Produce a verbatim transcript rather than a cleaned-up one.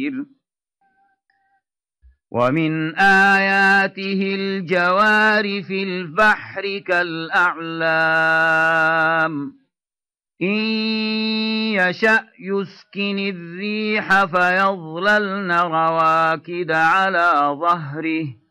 بصير ومن آياته الجوار في البحر كالأعلام إن يشأ يسكن الريح فيظللن رواكد على ظهره